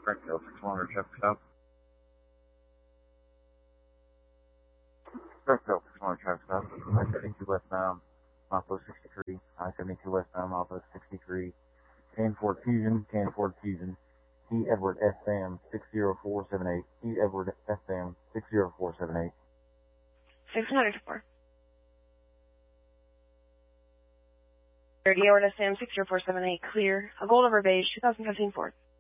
Springfield, 600 traffic stop. Springfield, 600 traffic stop. I-72 westbound, Moppo 63. I-72 westbound, Moppo 63. Canford Fusion, T. Edward S. Sam, 60478. T. Edward S. Sam, 60478. 604. 30 Edward S. Sam, 60478. Clear. A Gold Over Beige, 2015 Ford.